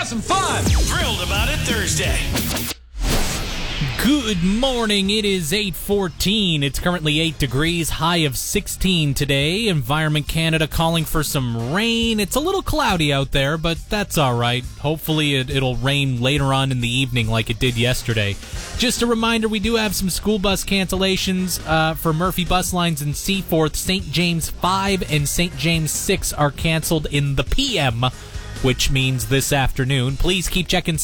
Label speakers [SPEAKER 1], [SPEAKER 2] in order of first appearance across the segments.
[SPEAKER 1] have some fun.
[SPEAKER 2] Thrilled About It Thursday.
[SPEAKER 3] Good morning. It is 8:14. It's currently 8 degrees, high of 16 today. Environment Canada calling for some rain. It's a little cloudy out there, but that's all right. Hopefully it'll rain later on in the evening like it did yesterday. Just a reminder, we do have some school bus cancellations for Murphy Bus Lines in Seaforth. St. James 5 and St. James 6 are canceled in the PM, which means this afternoon. Please keep checking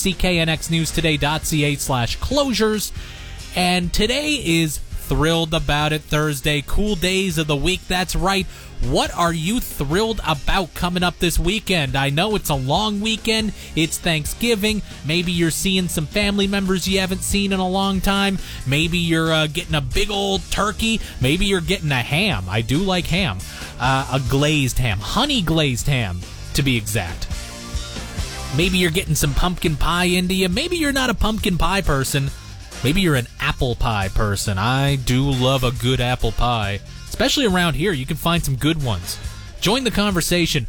[SPEAKER 3] cknxnewstoday.ca/closures. And today is Thrilled About It Thursday. Cool days of the week. That's right. What are you thrilled about coming up this weekend? I know it's a long weekend. It's Thanksgiving. Maybe you're seeing some family members you haven't seen in a long time. Maybe you're getting a big old turkey. Maybe you're getting a ham. I do like ham. A glazed ham. Honey glazed ham, to be exact. Maybe you're getting some pumpkin pie into you. Maybe you're not a pumpkin pie person. Maybe you're an apple pie person. I do love a good apple pie. Especially around here, you can find some good ones. Join the conversation.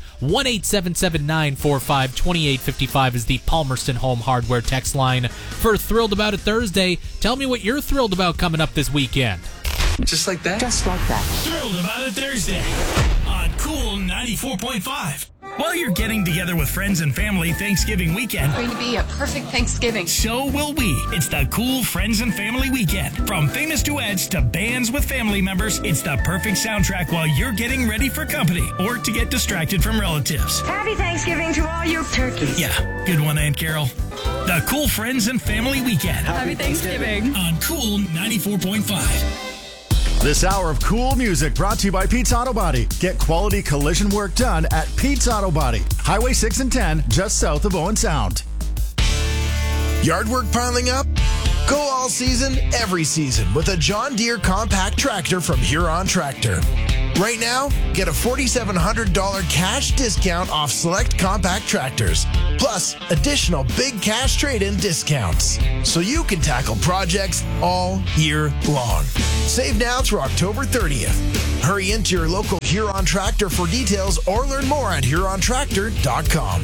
[SPEAKER 3] 1-877-945-2855 is the Palmerston Home Hardware text line for Thrilled About It Thursday. Tell me what you're thrilled about coming up this weekend.
[SPEAKER 1] Just like that?
[SPEAKER 4] Just like that.
[SPEAKER 2] Thrilled About It Thursday on Cool 94.5. While you're getting together with friends and family Thanksgiving weekend,
[SPEAKER 5] Going to be a perfect Thanksgiving.
[SPEAKER 2] so will we. It's the Cool Friends and Family Weekend. From famous duets to bands with family members, it's the perfect soundtrack while you're getting ready for company or to get distracted from relatives.
[SPEAKER 4] Happy Thanksgiving to all you turkeys.
[SPEAKER 2] Yeah, good one, Aunt Carol. The Cool Friends and Family Weekend
[SPEAKER 5] Happy Thanksgiving.
[SPEAKER 2] on Cool 94.5.
[SPEAKER 6] This hour of cool music brought to you by Pete's Auto Body. Get quality collision work done at Pete's Auto Body. Highway 6 and 10, just south of Owen Sound.
[SPEAKER 7] Yard work piling up? Go all season, every season with a John Deere compact tractor from Huron Tractor. Right now, get a $4,700 cash discount off select compact tractors, plus additional big cash trade-in discounts, so you can tackle projects all year long. Save now through October 30th. Hurry into your local Huron Tractor for details or learn more at HuronTractor.com.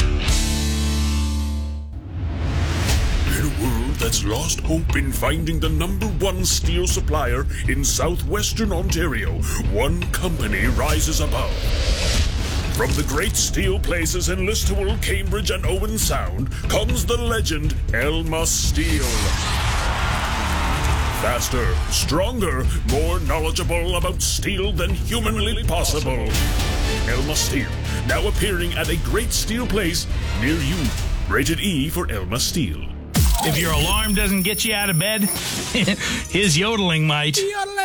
[SPEAKER 8] In a world that's lost hope in finding the #1 steel supplier in southwestern Ontario, one company rises above. From the great steel places in Listowel, Cambridge, and Owen Sound comes the legend Elma Steel. Faster, stronger, more knowledgeable about steel than humanly possible. Elma Steel, now appearing at a great steel place near you. Rated E for Elma Steel.
[SPEAKER 2] If your alarm doesn't get you out of bed, his yodeling might.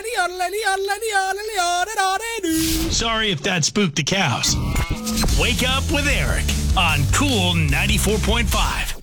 [SPEAKER 2] Sorry if that spooked the cows. Wake up with Eric on Cool 94.5.